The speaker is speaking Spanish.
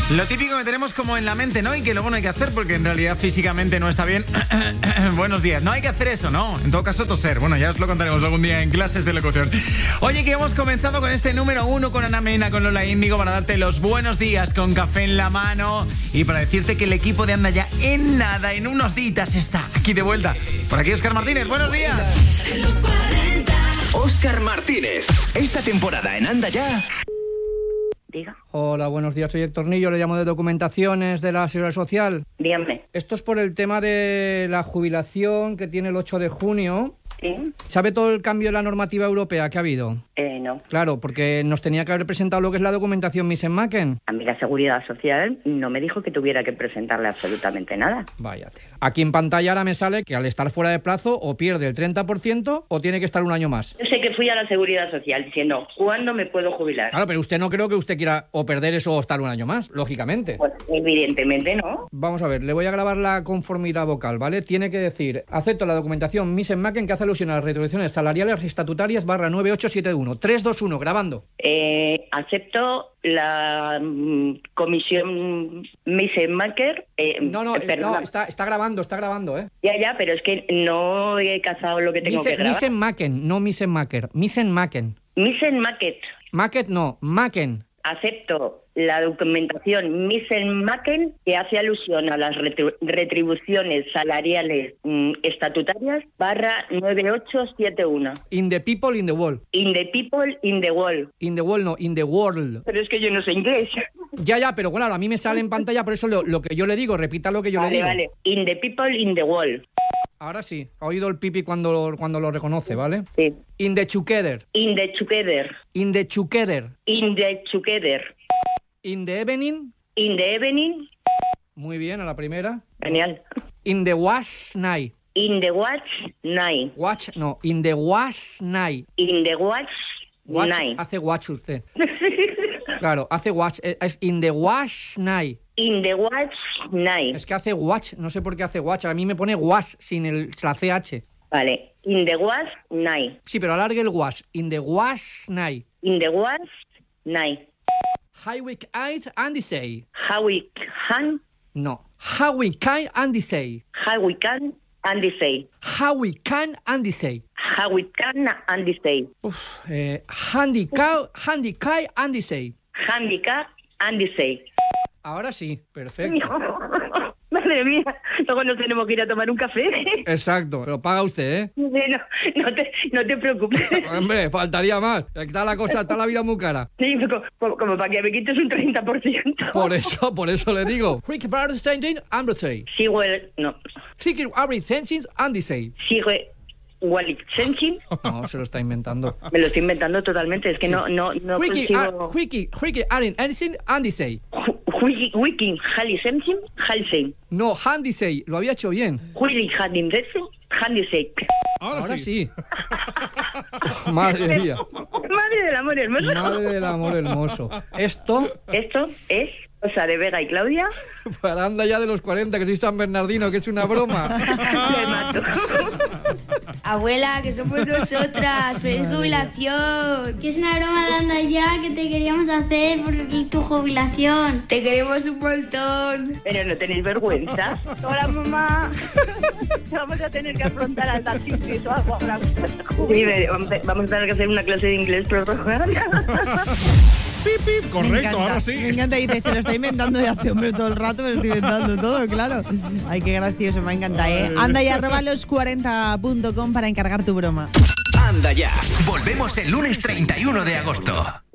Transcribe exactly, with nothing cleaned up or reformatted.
Lo típico que tenemos como en la mente, ¿no? Y que luego no hay que hacer porque en realidad físicamente no está bien. Buenos días. No hay que hacer eso, ¿no? En todo caso, toser. Bueno, ya os lo contaremos algún día en clases de locución. Oye, que hemos comenzado con este número uno, con Ana Mena, con Lola Índigo, para darte los buenos días con café en la mano y para decirte que el equipo de Anda Ya en nada, en unos días está aquí de vuelta. Por aquí Óscar Martínez. Buenos días. Óscar Martínez. Esta temporada en Anda Ya. Diga. Hola, buenos días, soy Héctor Nillo, le llamo de Documentaciones de la Seguridad Social. Dígame. Esto es por el tema de la jubilación que tiene el ocho de junio. ¿Sí? ¿Sabe todo el cambio de la normativa europea que ha habido? Eh, no. Claro, porque nos tenía que haber presentado lo que es la documentación Misen-Macken. A mí la Seguridad Social no me dijo que tuviera que presentarle absolutamente nada. Vaya tela. Aquí en pantalla ahora me sale que al estar fuera de plazo o pierde el treinta por ciento o tiene que estar un año más. Yo sé que fui a la Seguridad Social diciendo, ¿cuándo me puedo jubilar? Claro, pero usted no creo que usted quiera o perder eso o estar un año más, lógicamente. Pues evidentemente no. Vamos a ver, le voy a grabar la conformidad vocal, ¿vale? Tiene que decir, acepto la documentación Misen-Macken que hace alusión a las retribuciones salariales estatutarias barra nueve ocho siete uno. tres dos uno, grabando. Eh, acepto la mm, comisión Misen-Macken. Eh, No, no, eh, no está, está grabando, está grabando, ¿eh? Ya, ya, pero es que no he cazado lo que tengo Misen, que grabar. Misen-Macken, no Misen-Macker. Misen-Macken. Misen-Macken. Macket no, Macken. Acepto la documentación Misen-Macken que hace alusión a las retri- retribuciones salariales mm, estatutarias barra nueve ocho siete uno. In the people, in the world. In the people, in the world. In the world, no, in the world. Pero es que yo no sé inglés. Ya, ya, pero claro, a mí me sale en pantalla, por eso lo, lo que yo le digo, repita lo que yo Vale, le digo. vale. In the people, in the world. Ahora sí, ha oído el pipi cuando lo, cuando lo reconoce, ¿vale? Sí. In the together. In the together. In the together. In the together. In the evening. In the evening. Muy bien, a la primera. Genial. In the wash night. In the watch night. Watch, no, in the wash night. In the watch, Watch, night. hace watch usted. Claro, hace watch, eh, es in the wash night. In the watch night. Es que hace watch, no sé por qué hace watch, a mí me pone wash sin el, la C H. Vale. In the watch night. Sí, pero alargue el wash. In the wash night. In the watch night. How we can and say. How we can, No. How we can and say. how we can, and say. How we can and say. How we can, and say. Uf, eh, handicap, handicap and say. Handicap, and say. Ahora sí, perfecto. Madre mía, luego nos tenemos que ir a tomar un café. Exacto, pero paga usted, ¿eh? No, no, te, no te preocupes. Hombre, faltaría más. Está la cosa, está la vida muy cara. Sí, como, como, como para que me quites un treinta por ciento. Por eso, por eso le digo. Quick about sending and say. Sigo el... No. Quick every sentence and say. Sigo Wallet Sensing. No, se lo está inventando. Me lo estoy inventando totalmente. Es que Sí. no, no, no Wiki, consigo... wiki, wiki, adding anything and say. Wiki, Wiki, Hali Sensing, Halsey. No, handy say, lo había hecho bien. Willy Handy Sensing, Handy Say. Ahora, Ahora sí. sí. Madre mía. Madre del amor hermoso. Madre del amor hermoso. Esto, Esto es cosa de Vega y Claudia. para anda ya de los cuarenta, que soy San Bernardino, que es una broma. Me mato. Abuela, que somos nosotras. ¡Feliz jubilación! Que es una broma de Anda Ya que te queríamos hacer por tu jubilación. Te queremos un montón. Pero no tenéis vergüenza. Hola, mamá. Vamos a tener que afrontar al taxi o algo ahora. Sí, vamos a- vamos a tener que hacer una clase de inglés prorrogar. Pip, pip, Me correcto, encanta, ahora Me sí. encanta, dice, se lo está inventando de hace hombre todo el rato, me lo estoy inventando todo, claro. Ay, qué gracioso, me encanta, ¿eh? Anda y arroba los cuarenta punto com para encargar tu broma. Anda Ya. Volvemos el lunes treinta y uno de agosto.